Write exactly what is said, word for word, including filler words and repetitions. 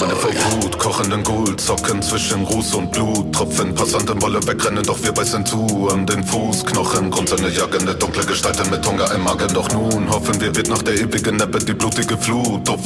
Meine vor Wut, kochenden Gold, Zocken zwischen Ruß und Blut. Tropfen, Passanten wollen wegrennen, doch wir beißen zu an den Fußknochen. Grunzende jagende, dunkle Gestalten mit Hunger im Magen. Doch nun hoffen wir, wird nach der ewigen Nebbe die blutige Flut.